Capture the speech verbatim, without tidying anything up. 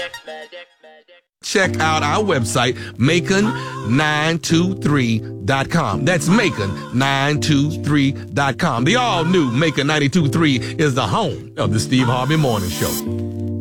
Check out our website, Macon nine two three dot com. That's Macon nine two three dot com. The all-new Macon ninety-two point three is the home of the Steve Harvey Morning Show.